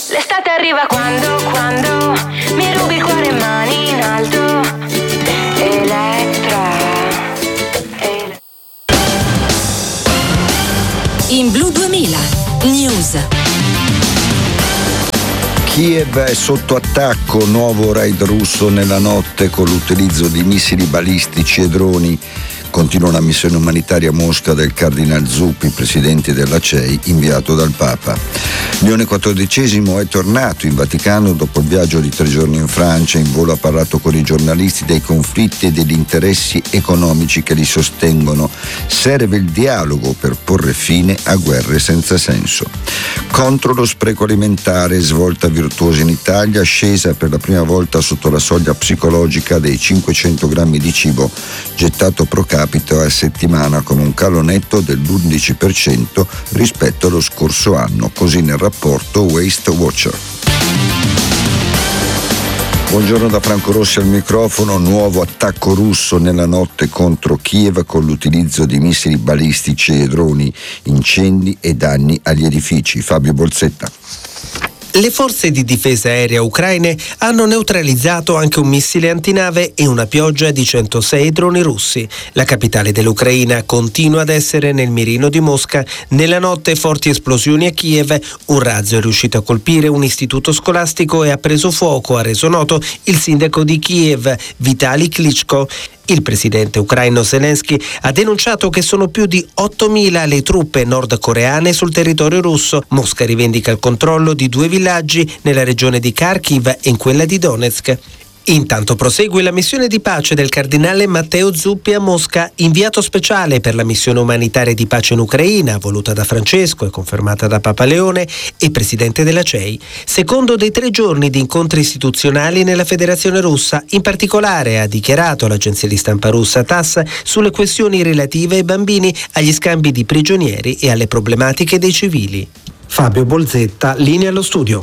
L'estate arriva quando mi rubi il cuore, mani in alto. Elettra. In Blu 2000 News. Kiev è sotto attacco, nuovo raid russo nella notte con l'utilizzo di missili balistici e droni. Continua la missione umanitaria a Mosca del Cardinal Zuppi, presidente della CEI, inviato dal Papa. Leone XIV è tornato in Vaticano dopo il viaggio di 3 giorni in Francia. In volo ha parlato con i giornalisti dei conflitti e degli interessi economici che li sostengono. Serve il dialogo per porre fine a guerre senza senso. Contro lo spreco alimentare, svolta virtuosa in Italia, scesa per la prima volta sotto la soglia psicologica dei 500 grammi di cibo gettato pro capite a settimana, con un calo netto dell'11% rispetto allo scorso anno, così nel rapporto Waste Watcher. Buongiorno da Franco Rossi al microfono. Nuovo attacco russo nella notte contro Kiev con l'utilizzo di missili balistici e droni, incendi e danni agli edifici. Fabio Bolzetta. Le forze di difesa aerea ucraine hanno neutralizzato anche un missile antinave e una pioggia di 106 droni russi. La capitale dell'Ucraina continua ad essere nel mirino di Mosca. Nella notte forti esplosioni a Kiev, un razzo è riuscito a colpire un istituto scolastico e ha preso fuoco, ha reso noto il sindaco di Kiev, Vitali Klitschko. Il presidente ucraino Zelensky ha denunciato che sono più di 8.000 le truppe nordcoreane sul territorio russo. Mosca rivendica il controllo di 2 villaggi nella regione di Kharkiv e in quella di Donetsk. Intanto prosegue la missione di pace del cardinale Matteo Zuppi a Mosca, inviato speciale per la missione umanitaria di pace in Ucraina, voluta da Francesco e confermata da Papa Leone e presidente della CEI. Secondo dei 3 giorni di incontri istituzionali nella Federazione Russa, in particolare ha dichiarato l'agenzia di stampa russa TASS sulle questioni relative ai bambini, agli scambi di prigionieri e alle problematiche dei civili. Fabio Bolzetta, linea allo studio.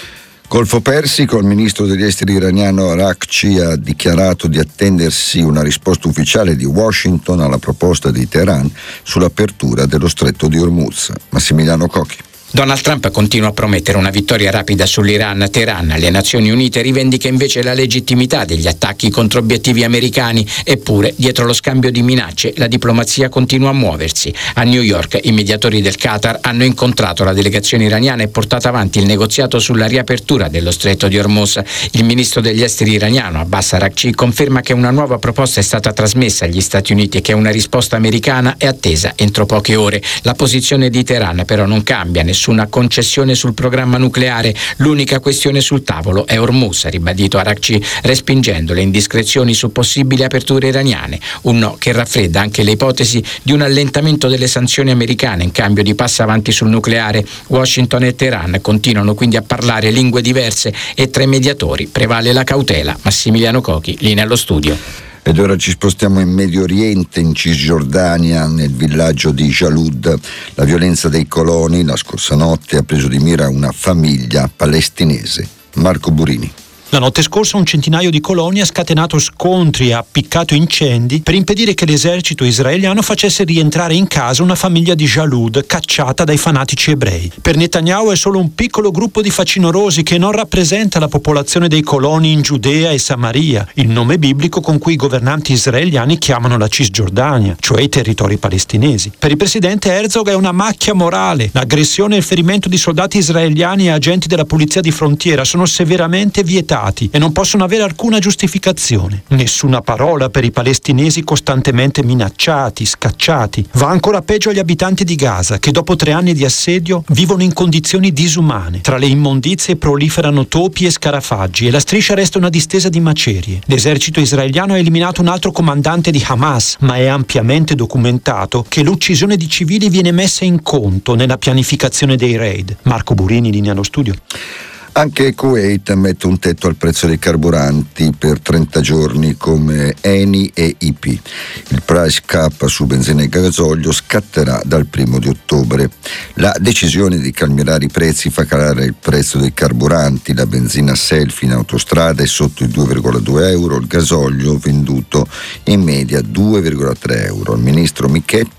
Golfo Persico, il ministro degli esteri iraniano Araghchi ha dichiarato di attendersi una risposta ufficiale di Washington alla proposta di Teheran sull'apertura dello stretto di Hormuz. Massimiliano Cocchi. Donald Trump continua a promettere una vittoria rapida sull'Iran. Teheran, alle Nazioni Unite, rivendica invece la legittimità degli attacchi contro obiettivi americani. Eppure, dietro lo scambio di minacce, la diplomazia continua a muoversi. A New York, i mediatori del Qatar hanno incontrato la delegazione iraniana e portato avanti il negoziato sulla riapertura dello stretto di Hormuz. Il ministro degli esteri iraniano, Abbas Araghchi, conferma che una nuova proposta è stata trasmessa agli Stati Uniti e che una risposta americana è attesa entro poche ore. La posizione di Teheran però non cambia, nessuna concessione sul programma nucleare. L'unica questione sul tavolo è Hormuz, ha ribadito Araghchi, respingendo le indiscrezioni su possibili aperture iraniane. Un no che raffredda anche le ipotesi di un allentamento delle sanzioni americane in cambio di passi avanti sul nucleare. Washington e Teheran continuano quindi a parlare lingue diverse e tra i mediatori prevale la cautela. Massimiliano Cocchi, linea allo studio. Ed ora ci spostiamo in Medio Oriente, in Cisgiordania, nel villaggio di Jalud. La violenza dei coloni la scorsa notte ha preso di mira una famiglia palestinese. Marco Burini. La notte scorsa un centinaio di coloni ha scatenato scontri e ha appiccato incendi per impedire che l'esercito israeliano facesse rientrare in casa una famiglia di Jalud cacciata dai fanatici ebrei. Per Netanyahu è solo un piccolo gruppo di facinorosi che non rappresenta la popolazione dei coloni in Giudea e Samaria, il nome biblico con cui i governanti israeliani chiamano la Cisgiordania, cioè i territori palestinesi. Per il presidente Herzog è una macchia morale. L'aggressione e il ferimento di soldati israeliani e agenti della polizia di frontiera sono severamente vietati e non possono avere alcuna giustificazione. Nessuna parola per i palestinesi costantemente minacciati, scacciati. Va ancora peggio agli abitanti di Gaza, che dopo 3 anni di assedio vivono in condizioni disumane. Tra le immondizie proliferano topi e scarafaggi e la striscia resta una distesa di macerie. L'esercito israeliano ha eliminato un altro comandante di Hamas, ma è ampiamente documentato che l'uccisione di civili viene messa in conto nella pianificazione dei raid. Marco Burini, linea allo studio. Anche Kuwait mette un tetto al prezzo dei carburanti per 30 giorni come Eni e IP. Il price cap su benzina e gasolio scatterà dal 1 di ottobre. La decisione di calmierare i prezzi fa calare il prezzo dei carburanti. La benzina self in autostrada è sotto i 2,2 euro, il gasolio venduto in media 2,3 euro. Il ministro Micchetto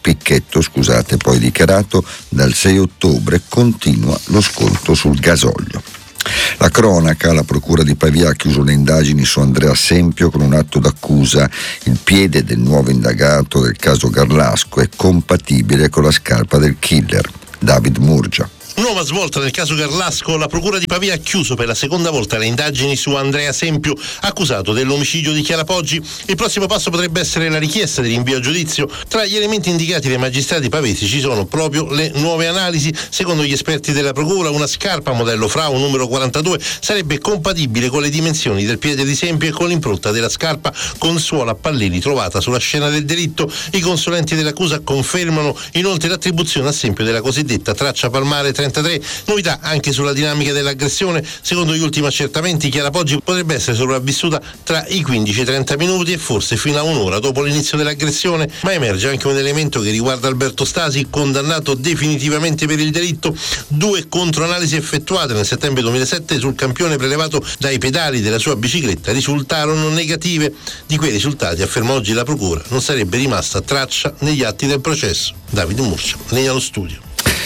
Picchetto, poi dichiarato dal 6 ottobre continua lo sconto sul gasolio. La cronaca, la procura di Pavia ha chiuso le indagini su Andrea Sempio con un atto d'accusa. Il piede del nuovo indagato del caso Garlasco è compatibile con la scarpa del killer. David Murgia. Nuova svolta nel caso Garlasco, la procura di Pavia ha chiuso per la seconda volta le indagini su Andrea Sempio, accusato dell'omicidio di Chiara Poggi. Il prossimo passo potrebbe essere la richiesta di rinvio a giudizio. Tra gli elementi indicati dai magistrati pavesi ci sono proprio le nuove analisi. Secondo gli esperti della procura, una scarpa modello Frau numero 42 sarebbe compatibile con le dimensioni del piede di Sempio e con l'impronta della scarpa con suola a pallini trovata sulla scena del delitto. I consulenti dell'accusa confermano inoltre l'attribuzione a Sempio della cosiddetta traccia palmare 33. Novità anche sulla dinamica dell'aggressione. Secondo gli ultimi accertamenti, Chiara Poggi potrebbe essere sopravvissuta tra i 15 e i 30 minuti e forse fino a un'ora dopo l'inizio dell'aggressione, ma emerge anche un elemento che riguarda Alberto Stasi, condannato definitivamente per il delitto. 2 controanalisi effettuate nel settembre 2007 sul campione prelevato dai pedali della sua bicicletta risultarono negative. Di quei risultati, afferma oggi la procura, non sarebbe rimasta traccia negli atti del processo. Davide Murcia, linea allo studio.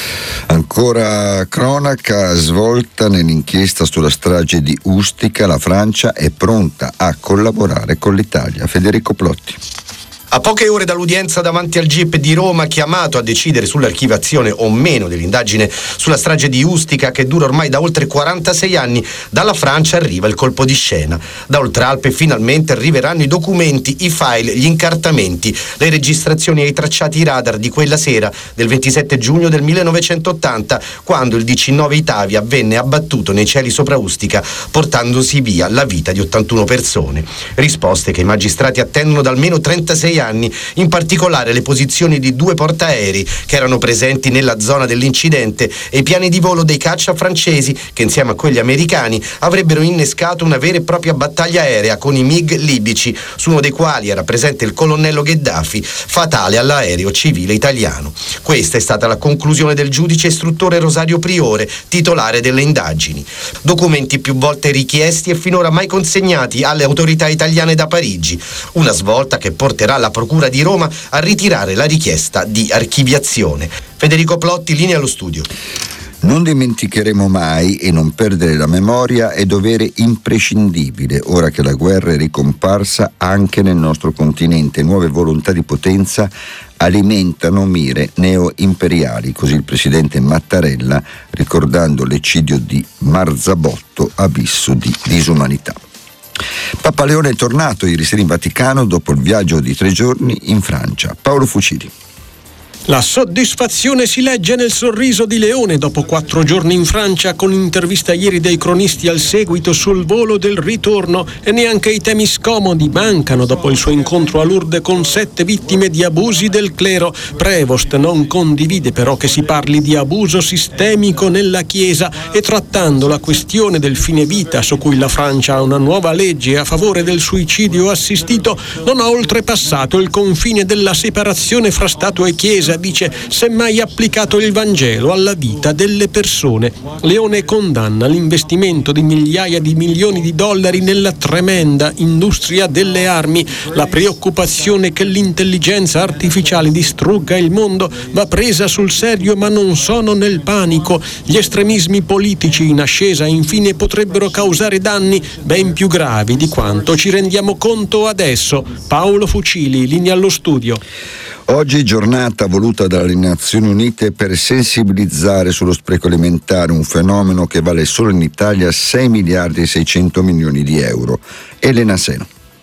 Ancora cronaca, svolta nell'inchiesta sulla strage di Ustica. La Francia è pronta a collaborare con l'Italia. Federico Plotti. A poche ore dall'udienza davanti al GIP di Roma, chiamato a decidere sull'archiviazione o meno dell'indagine sulla strage di Ustica, che dura ormai da oltre 46 anni, dalla Francia arriva il colpo di scena. Da Oltralpe finalmente arriveranno i documenti, i file, gli incartamenti, le registrazioni e i tracciati radar di quella sera del 27 giugno del 1980, quando il DC-9 Itavia venne abbattuto nei cieli sopra Ustica, portandosi via la vita di 81 persone. Risposte che i magistrati attendono da almeno 36 anni, in particolare le posizioni di 2 portaerei che erano presenti nella zona dell'incidente e i piani di volo dei caccia francesi che insieme a quelli americani avrebbero innescato una vera e propria battaglia aerea con i MiG libici, su uno dei quali era presente il colonnello Gheddafi, fatale all'aereo civile italiano. Questa è stata la conclusione del giudice istruttore Rosario Priore, titolare delle indagini. Documenti più volte richiesti e finora mai consegnati alle autorità italiane da Parigi. Una svolta che porterà la Procura di Roma a ritirare la richiesta di archiviazione. Federico Plotti, linea allo studio. Non dimenticheremo mai, e non perdere la memoria è dovere imprescindibile ora che la guerra è ricomparsa anche nel nostro continente. Nuove volontà di potenza alimentano mire neo-imperiali, così il presidente Mattarella, ricordando l'eccidio di Marzabotto, abisso di disumanità. Papa Leone è tornato ieri sera in Vaticano dopo il viaggio di 3 giorni in Francia. Paolo Fucili. La soddisfazione si legge nel sorriso di Leone dopo 4 giorni in Francia, con intervista ieri dei cronisti al seguito sul volo del ritorno, e neanche i temi scomodi mancano dopo il suo incontro a Lourdes con 7 vittime di abusi del clero. Prevost non condivide però che si parli di abuso sistemico nella Chiesa e, trattando la questione del fine vita, su cui la Francia ha una nuova legge a favore del suicidio assistito, non ha oltrepassato il confine della separazione fra Stato e Chiesa. Dice semmai applicato il Vangelo alla vita delle persone. Leone condanna l'investimento di migliaia di milioni di dollari nella tremenda industria delle armi. La preoccupazione che l'intelligenza artificiale distrugga il mondo va presa sul serio, ma non sono nel panico. Gli estremismi politici in ascesa infine potrebbero causare danni ben più gravi di quanto ci rendiamo conto adesso. Paolo Fucili, linea allo studio. Oggi giornata voluta dalle Nazioni Unite per sensibilizzare sullo spreco alimentare, un fenomeno che vale solo in Italia 6 miliardi e 600 milioni di euro. Elena Seno.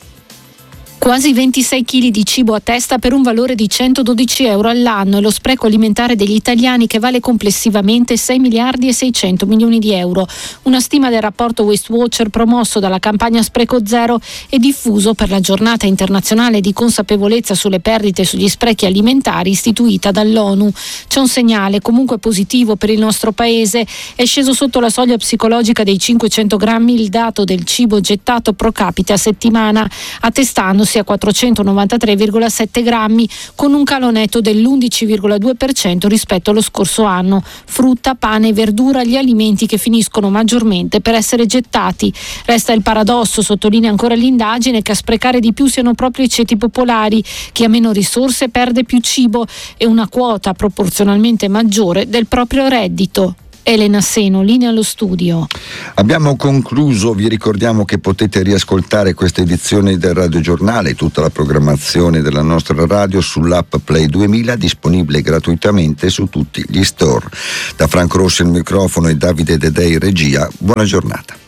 Quasi 26 kg di cibo a testa per un valore di 112 euro all'anno, e lo spreco alimentare degli italiani che vale complessivamente 6 miliardi e 600 milioni di euro. Una stima del rapporto Waste Watcher promosso dalla campagna Spreco Zero e diffuso per la giornata internazionale di consapevolezza sulle perdite e sugli sprechi alimentari istituita dall'ONU. C'è un segnale comunque positivo per il nostro paese. È sceso sotto la soglia psicologica dei 500 grammi il dato del cibo gettato pro capite a settimana, attestandosi grossi a 493,7 grammi, con un calo netto dell'11,2% rispetto allo scorso anno. Frutta, pane e verdura, gli alimenti che finiscono maggiormente per essere gettati. Resta il paradosso, sottolinea ancora l'indagine, che a sprecare di più siano proprio i ceti popolari. Chi ha meno risorse perde più cibo e una quota proporzionalmente maggiore del proprio reddito. Elena Seno, linea allo studio. Abbiamo concluso, vi ricordiamo che potete riascoltare questa edizione del radiogiornale e tutta la programmazione della nostra radio sull'app Play 2000, disponibile gratuitamente su tutti gli store. Da Franco Rossi il microfono e Davide Dedei regia, buona giornata.